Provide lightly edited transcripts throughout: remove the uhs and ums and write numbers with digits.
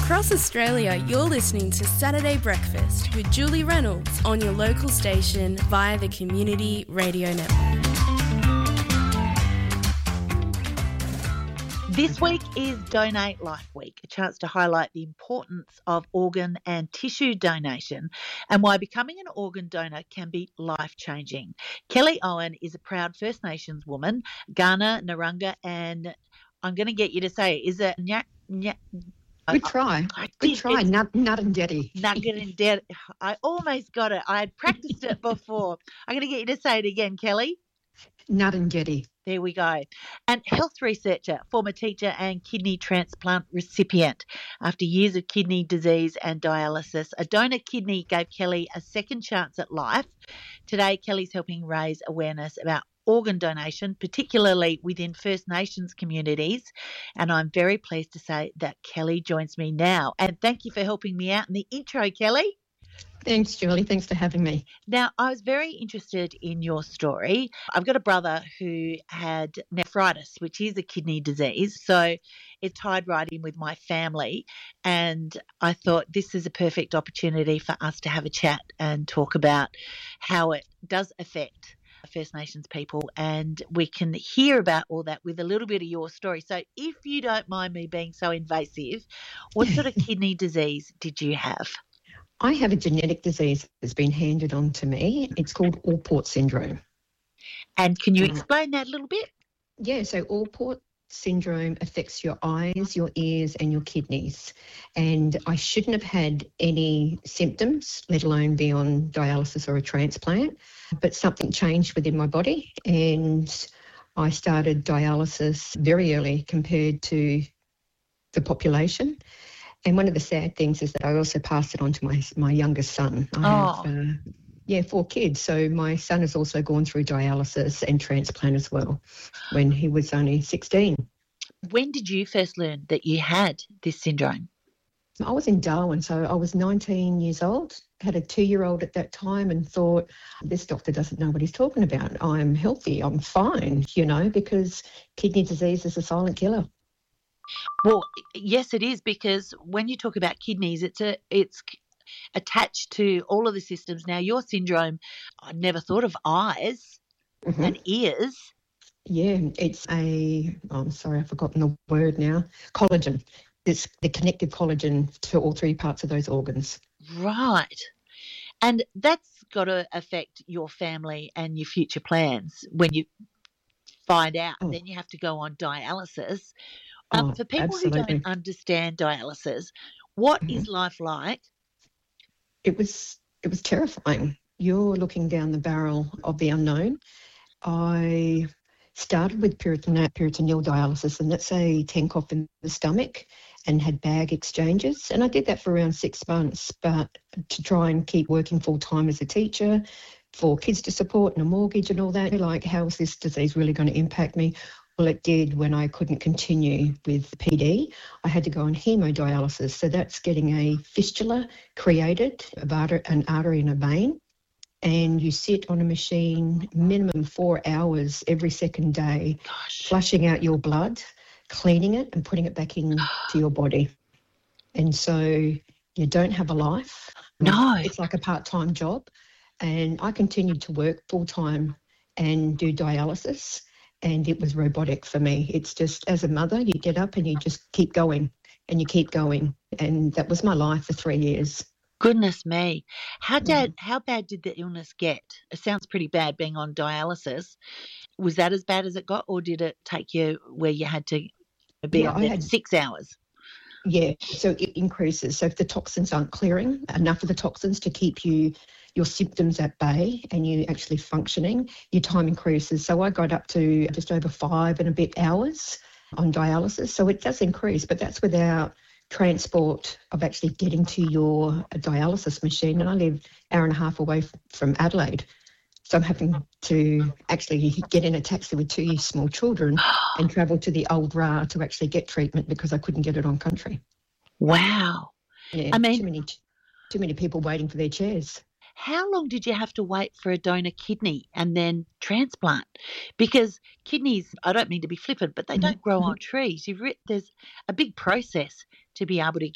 Across Australia, you're listening to Saturday Breakfast with Julie Reynolds on your local station via the Community Radio Network. This week is Donate Life Week, a chance to highlight the importance of organ and tissue donation and why becoming an organ donor can be life-changing. Kelly Owen is a proud First Nations woman, Kaurna, Narungga, and I'm going to get you to say, is it Good try. Ngarrindjeri. Ngarrindjeri. I almost got it. I had practiced it before. I'm going to get you to say it again, Kelly. Ngarrindjeri. There we go. And health researcher, former teacher and kidney transplant recipient. After years of kidney disease and dialysis, a donor kidney gave Kelly a second chance at life. Today, Kelly's helping raise awareness about organ donation, particularly within First Nations communities. And I'm very pleased to say that Kelly joins me now. And thank you for helping me out in the intro, Kelly. Thanks, Julie. Thanks for having me. Now, I was very interested in your story. I've got a brother who had nephritis, which is a kidney disease. So it tied right in with my family. And I thought this is a perfect opportunity for us to have a chat and talk about how it does affect First Nations people, and we can hear about all that with a little bit of your story. So if you don't mind me being so invasive, what sort of kidney disease did you have? I have a genetic disease that's been handed on to me. It's called Alport syndrome. And can you explain that a little bit? Yeah, so Alport syndrome affects your eyes, your ears and your kidneys. And I shouldn't have had any symptoms, let alone be on dialysis or a transplant, but something changed within my body and I started dialysis very early compared to the population. And one of the sad things is that I also passed it on to my youngest son. I have 4 kids. So my son has also gone through dialysis and transplant as well when he was only 16. When did you first learn that you had this syndrome? I was in Darwin, so I was 19 years old, had a 2-year-old at that time and thought, this doctor doesn't know what he's talking about. I'm healthy, I'm fine, because kidney disease is a silent killer. Well, yes, it is, because when you talk about kidneys, it's attached to all of the systems. Now, your syndrome, I never thought of eyes and ears. Yeah, it's I'm sorry, I've forgotten the word now, collagen. It's the connective collagen to all 3 parts of those organs. Right. And that's got to affect your family and your future plans when you find out. Then you have to go on dialysis. For people who don't understand dialysis, what is life like? It was terrifying. You're looking down the barrel of the unknown. I started with peritoneal dialysis, and that's a tank off in the stomach, and had bag exchanges. And I did that for around 6 months, but to try and keep working full-time as a teacher, for kids to support and a mortgage and all that, like, how is this disease really going to impact me? Well, it did when I couldn't continue with PD. I had to go on hemodialysis. So that's getting a fistula created, an artery in a vein. And you sit on a machine minimum 4 hours every second day, flushing out your blood, cleaning it and putting it back into your body. And so you don't have a life. No. It's like a part-time job. And I continued to work full-time and do dialysis. And it was robotic for me. It's just, as a mother, you get up and you just keep going and you keep going. And that was my life for 3 years. Goodness me. How bad did the illness get? It sounds pretty bad being on dialysis. Was that as bad as it got, or did it take you where you had to be on there 6 hours? Yeah, so it increases. So if the toxins aren't clearing, enough of the toxins to keep your symptoms at bay and you actually functioning, your time increases. So I got up to just over 5 and a bit hours on dialysis. So it does increase, but that's without transport of actually getting to your dialysis machine. And I live an hour and a half away from Adelaide. So I'm having to actually get in a taxi with 2 small children and travel to the Old Ra to actually get treatment because I couldn't get it on country. Wow. Yeah, I mean, too many people waiting for their chairs. How long did you have to wait for a donor kidney and then transplant? Because kidneys, I don't mean to be flippant, but they don't grow on trees. There's a big process to be able to get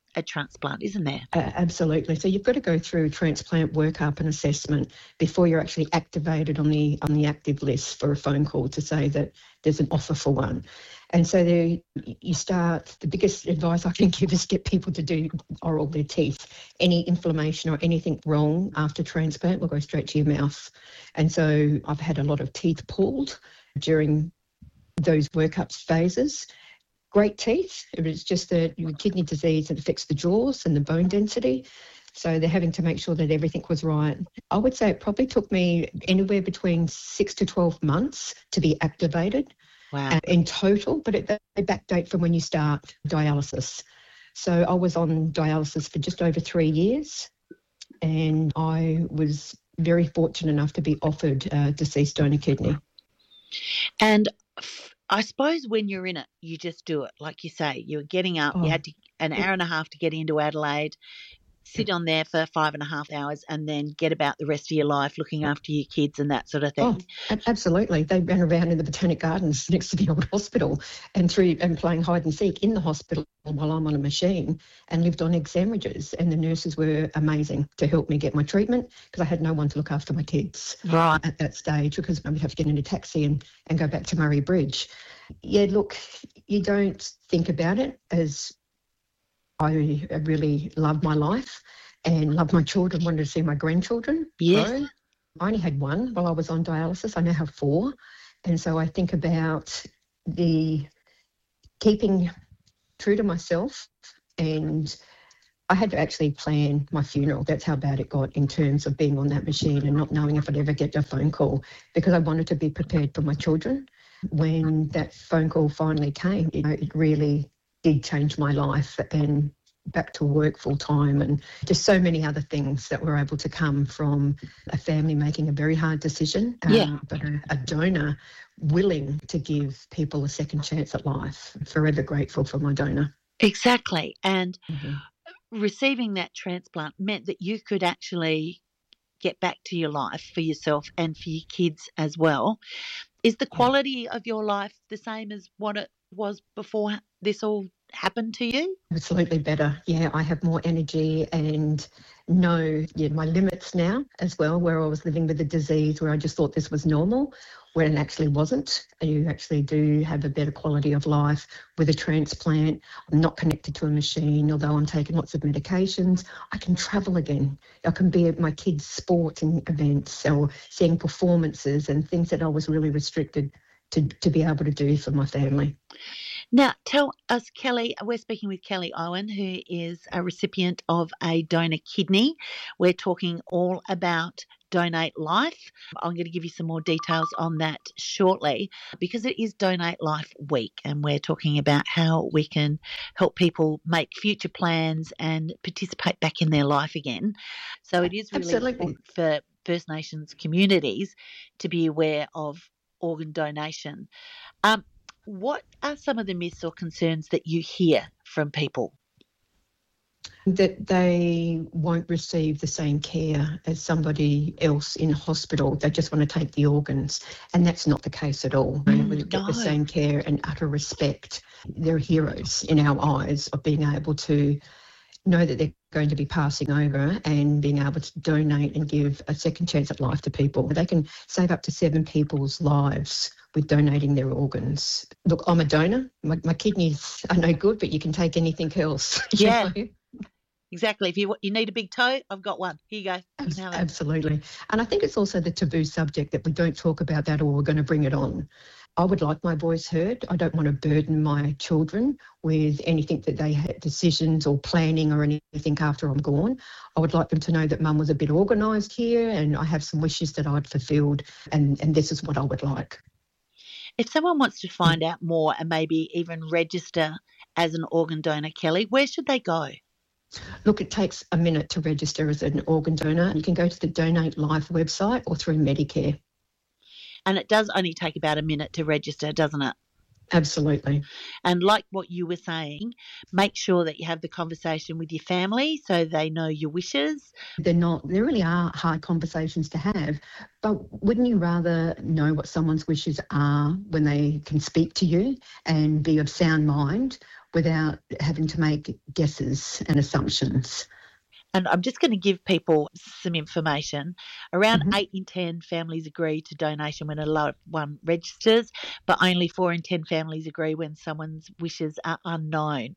a transplant, isn't there? Absolutely. So you've got to go through transplant workup and assessment before you're actually activated on the active list for a phone call to say that there's an offer for one. And so there you start. The biggest advice I can give is get people to do oral their teeth. Any inflammation or anything wrong after transplant will go straight to your mouth. And so I've had a lot of teeth pulled during those workup phases. Great teeth. It was just the kidney disease that affects the jaws and the bone density. So they're having to make sure that everything was right. I would say it probably took me anywhere between 6 to 12 months to be activated. Wow. In total, but they backdate from when you start dialysis. So I was on dialysis for just over 3 years, and I was very fortunate enough to be offered a deceased donor kidney. And I suppose when you're in it, you just do it. Like you say, you were getting up, you had an hour and a half to get into Adelaide, sit on there for 5.5 hours, and then get about the rest of your life looking after your kids and that sort of thing. Oh, absolutely. They ran around in the Botanic Gardens next to the old hospital and playing hide and seek in the hospital while I'm on a machine, and lived on egg sandwiches. And the nurses were amazing to help me get my treatment because I had no one to look after my kids at that stage, because I would have to get in a taxi and go back to Murray Bridge. Yeah, look, you don't think about it as I really love my life and love my children, wanted to see my grandchildren grow. I only had one while I was on dialysis. I now have 4. And so I think about the keeping true to myself, and I had to actually plan my funeral. That's how bad it got in terms of being on that machine and not knowing if I'd ever get a phone call, because I wanted to be prepared for my children. When that phone call finally came, it really did change my life, and back to work full time, and just so many other things that were able to come from a family making a very hard decision, but a donor willing to give people a second chance at life. Forever grateful for my donor. Exactly. And receiving that transplant meant that you could actually get back to your life for yourself and for your kids as well. Is the quality of your life the same as what it was before this all happened to you? Absolutely better. Yeah, I have more energy and know my limits now as well, where I was living with a disease where I just thought this was normal, when it actually wasn't. You actually do have a better quality of life with a transplant. I'm not connected to a machine, although I'm taking lots of medications. I can travel again. I can be at my kids' sporting events or seeing performances and things that I was really restricted to be able to do for my family. Now, tell us, Kelly, we're speaking with Kelly Owen, who is a recipient of a donor kidney. We're talking all about Donate Life. I'm going to give you some more details on that shortly, because it is Donate Life Week, and we're talking about how we can help people make future plans and participate back in their life again. So it is really important for First Nations communities to be aware of organ donation. What are some of the myths or concerns that you hear from people? That they won't receive the same care as somebody else in hospital. They just want to take the organs. And that's not the case at all. They get the same care and utter respect. They're heroes in our eyes of being able to know that they're going to be passing over and being able to donate and give a second chance at life to people. They can save up to 7 people's lives with donating their organs. Look, I'm a donor. My kidneys are no good, but you can take anything else. Yeah. Exactly. If you need a big toe, I've got one. Here you go. Absolutely. And I think it's also the taboo subject that we don't talk about that, or we're going to bring it on. I would like my voice heard. I don't want to burden my children with anything that they had decisions or planning or anything after I'm gone. I would like them to know that Mum was a bit organised here, and I have some wishes that I'd fulfilled, and this is what I would like. If someone wants to find out more and maybe even register as an organ donor, Kelly, where should they go? Look, it takes a minute to register as an organ donor. You can go to the Donate Life website or through Medicare. And it does only take about a minute to register, doesn't it? Absolutely. And like what you were saying, make sure that you have the conversation with your family so they know your wishes. They really are hard conversations to have, but wouldn't you rather know what someone's wishes are when they can speak to you and be of sound mind, without having to make guesses and assumptions. And I'm just going to give people some information. Around Mhm. 8 in 10 families agree to donation when a loved one registers, but only 4 in 10 families agree when someone's wishes are unknown.